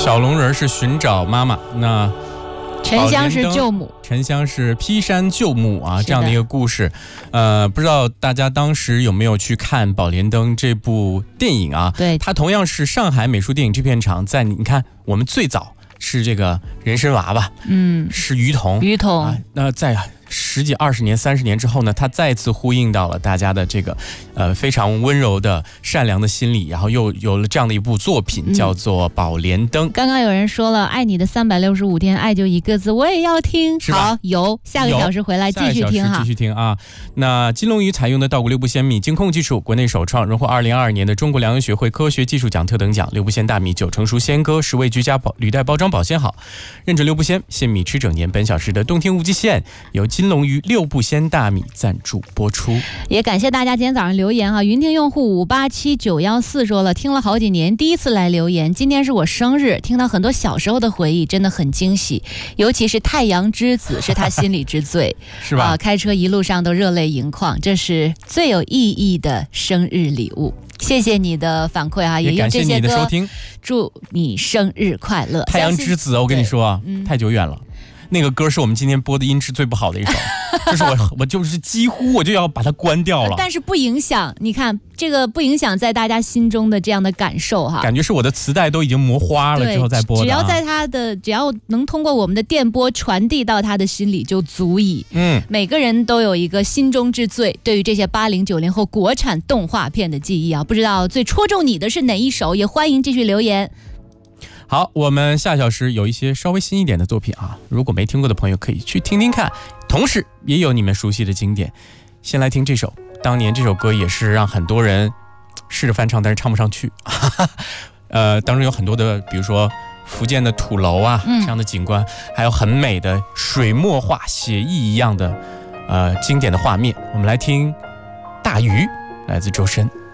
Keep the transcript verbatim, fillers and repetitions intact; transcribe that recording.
小龙人是寻找妈妈，那沉香是救母， 沉香是劈山救母啊，这样的一个故事。呃，不知道大家当时有没有去看《宝莲灯》这部电影啊？ 对， 它同样是上海美术电影制片厂，在你看我们最早是这个人参娃娃， 嗯， 是于童， 于童、 啊，那在十几二十年、三十年之后呢，他再次呼应到了大家的这个呃非常温柔的、善良的心理，然后又有了这样的一部作品，嗯、叫做《宝莲灯》。 刚刚有人说了，爱你的三百六十五天，爱就一个字，我也要听。好，有下个小时回来继续听哈， 继续听啊。那金龙鱼采用的稻谷六步鲜米精控技术，国内首创，荣获二零二二年的中国粮油学会科学技术奖特等奖。六步鲜大米九成熟鲜割，十味居家保履带包装保鲜好，认准六步鲜，鲜米吃整年。本小时的动听无极限由金龙鱼六步鲜大米赞助播出。 也感谢大家今天早上留言哈，云听用户五八七九一四说了，听了好几年，第一次来留言，今天是我生日，听到很多小时候的回忆，真的很惊喜，尤其是太阳之子是他心里之最是吧、 呃？开车一路上都热泪盈眶，这是最有意义的生日礼物。谢谢你的反馈啊， 也感谢你的收听， 祝你生日快乐。 太阳之子，我跟你说啊、嗯，太久远了。那个歌是我们今天播的音质最不好的一首，就是我我就是几乎我就要把它关掉了。 但是不影响，你看这个不影响在大家心中的这样的感受哈。 感觉是我的磁带都已经磨花了之后再播的、啊。 只要在他的，只要能通过我们的电波传递到他的心里就足以。 嗯， 每个人都有一个心中之最，对于这些八零九零后国产动画片的记忆啊，不知道最戳中你的是哪一首？也欢迎继续留言。 好，我们下小时有一些稍微新一点的作品啊，如果没听过的朋友可以去听听看，同时也有你们熟悉的经典。先来听这首，当年这首歌也是让很多人试着翻唱，但是唱不上去。呃，当中有很多的，比如说福建的土楼啊、嗯、这样的景观，还有很美的水墨画、写意一样的呃经典的画面。我们来听《大鱼》，来自周深。